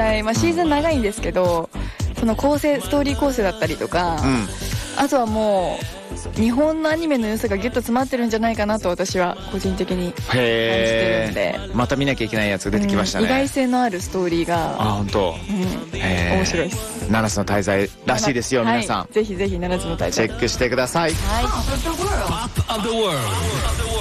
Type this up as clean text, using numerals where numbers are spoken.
滞、シーズン長いんですけど、その構成、ストーリー構成だったりとか、あとはもう日本のアニメの良さがギュッと詰まってるんじゃないかなと私は個人的に感じてるんで、 また見なきゃいけないやつが出てきましたね。 意外性のあるストーリーが、 本当、 面白いです。 7つの大罪らしいですよ、皆さん。 ぜひぜひ7つの大罪チェックしてください。 はい。